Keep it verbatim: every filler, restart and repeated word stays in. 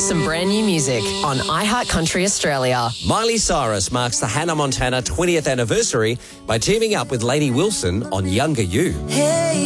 some brand new music on iHeart Country Australia. Miley Cyrus marks the Hannah Montana twentieth anniversary by teaming up with Lainey Wilson on Younger You. Hey.